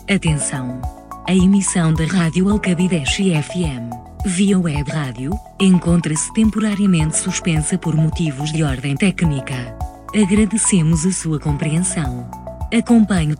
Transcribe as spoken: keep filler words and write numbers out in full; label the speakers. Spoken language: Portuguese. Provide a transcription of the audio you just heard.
Speaker 1: Atenção! A emissão da Rádio Alcabideche F M, via web rádio, encontra-se temporariamente suspensa por motivos de ordem técnica. Agradecemos a sua compreensão. Acompanhe